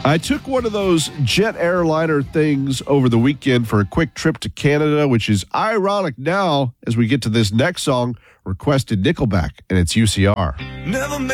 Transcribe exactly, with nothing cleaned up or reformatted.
I took one of those jet airliner things over the weekend for a quick trip to Canada, which is ironic now as we get to this next song, requested Nickelback, and it's U C R. Never